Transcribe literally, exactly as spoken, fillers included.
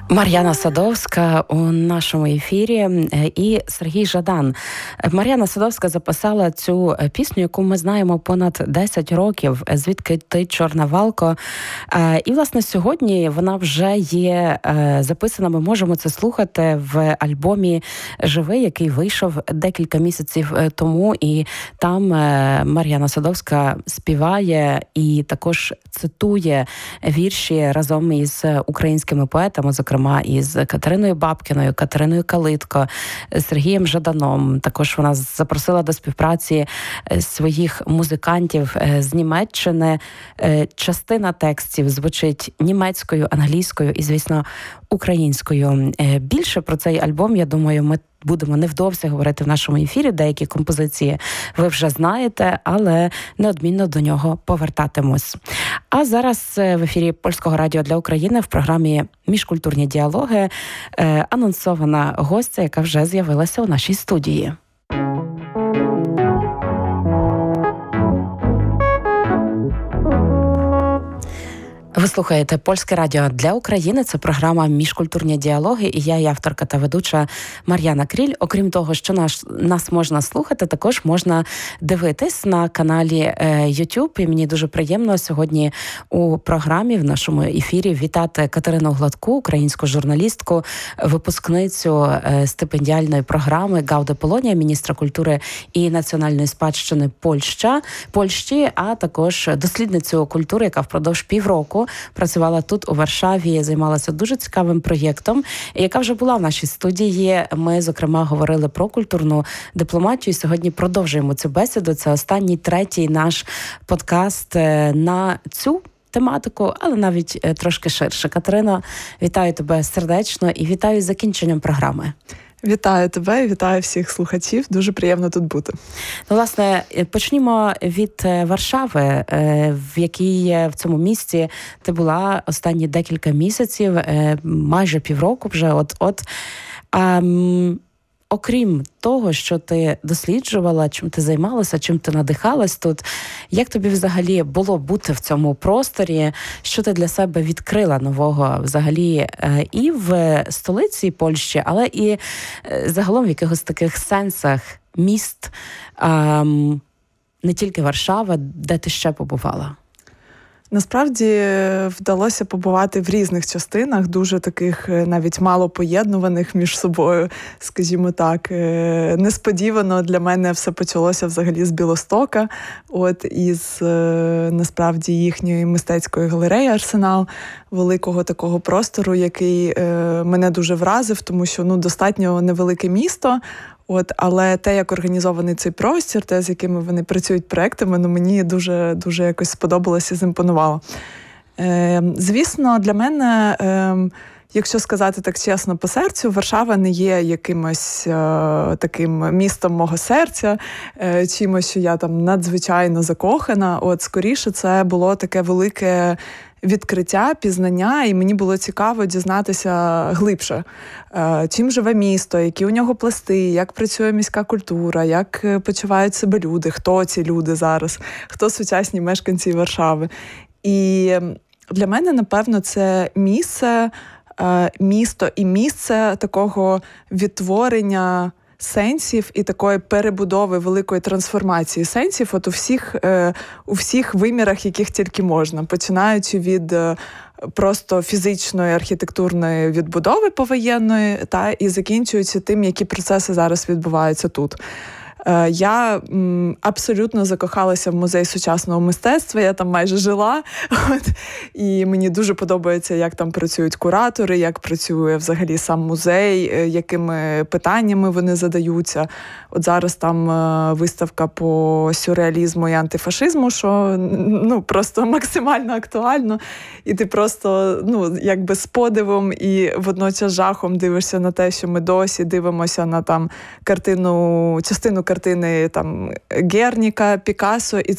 Мар'яна Садовська у нашому ефірі і Сергій Жадан. Мар'яна Садовська записала цю пісню, яку ми знаємо понад десять років, «Звідки ти, чорна валко». І, власне, сьогодні вона вже є записана, ми можемо це слухати в альбомі «Живий», який вийшов декілька місяців тому, і там Мар'яна Садовська співає і також цитує вірші разом із українськими поетами, зокрема, із Катериною Бабкіною, Катериною Калитко, Сергієм Жаданом. Також вона запросила до співпраці своїх музикантів з Німеччини. Частина текстів звучить німецькою, англійською і, звісно, українською. Більше про цей альбом, я думаю, ми будемо невдовзі говорити в нашому ефірі. Деякі композиції ви вже знаєте, але неодмінно до нього повертатимось. А зараз в ефірі Польського радіо для України в програмі «Міжкультурні діалоги» анонсована гостя, яка вже з'явилася у нашій студії. Ви слухаєте Польське радіо для України. Це програма «Міжкультурні діалоги» і я, і авторка та ведуча Мар'яна Кріль. Окрім того, що наш, нас можна слухати, також можна дивитись на каналі YouTube. І мені дуже приємно сьогодні у програмі, в нашому ефірі, вітати Катерину Гладку, українську журналістку, випускницю стипендіальної програми «Гауде Полонія», міністра культури і національної спадщини Польща, Польщі, а також дослідницю культури, яка впродовж півроку працювала тут, у Варшаві, займалася дуже цікавим проєктом, яка вже була в нашій студії. Ми, зокрема, говорили про культурну дипломатію, і сьогодні продовжуємо цю бесіду. Це останній, третій наш подкаст на цю тематику, але навіть трошки ширше. Катерино, вітаю тебе сердечно і вітаю з закінченням програми. Вітаю тебе і вітаю всіх слухачів. Дуже приємно тут бути. Ну, власне, почнімо від Варшави, в якій в цьому місті ти була останні декілька місяців, майже півроку вже от-от. А, окрім того, що ти досліджувала, чим ти займалася, чим ти надихалась тут, як тобі взагалі було бути в цьому просторі? Що ти для себе відкрила нового взагалі і в столиці Польщі, але і загалом в якихось таких сенсах міст, не тільки Варшава, де ти ще побувала? Насправді вдалося побувати в різних частинах, дуже таких навіть мало поєднуваних між собою, скажімо так. Несподівано для мене все почалося взагалі з Білостока, от із насправді їхньої мистецької галереї «Арсенал», великого такого простору, який мене дуже вразив, тому що ну, достатньо невелике місто. От, але те, як організований цей простір, те, з якими вони працюють проектами, ну, мені дуже, дуже якось сподобалося і зімпонувало. Е, звісно, для мене, е, якщо сказати так чесно по серцю, Варшава не є якимось е, таким містом мого серця, е, чимось, що я там надзвичайно закохана. От, скоріше, це було таке велике відкриття, пізнання, і мені було цікаво дізнатися глибше, чим живе місто, які у нього пласти, як працює міська культура, як почувають себе люди, хто ці люди зараз, хто сучасні мешканці Варшави. І для мене, напевно, це місце, місто і місце такого відтворення сенсів і такої перебудови, великої трансформації сенсів от у всіх, е, у всіх вимірах, яких тільки можна, починаючи від е, просто фізичної, архітектурної відбудови повоєнної, та і закінчуючи тим, які процеси зараз відбуваються тут. Я м, абсолютно закохалася в музей сучасного мистецтва, я там майже жила, от, і мені дуже подобається, як там працюють куратори, як працює взагалі сам музей, якими питаннями вони задаються. От зараз там е, виставка по сюрреалізму і антифашизму, що ну, просто максимально актуально, і ти просто ну, якби з подивом і водночас жахом дивишся на те, що ми досі дивимося на там картину, частину картини там Герніка, Пікассо, і